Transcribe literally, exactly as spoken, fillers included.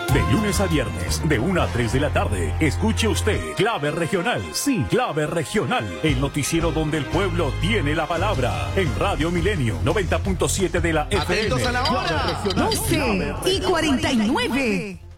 De lunes a viernes, de una a tres de la tarde, escuche usted Clave Regional. Sí, Clave Regional. El noticiero donde el pueblo tiene la palabra. En Radio Milenio, noventa punto siete de la F M. ¡Atentos a la hora! Clave Regional. doce y cuarenta y nueve.